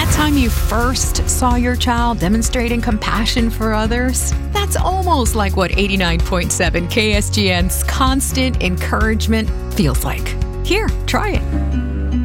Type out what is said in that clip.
That time you first saw your child demonstrating compassion for others? That's almost like what 89.7 KSGN's constant encouragement feels like. Here, try it.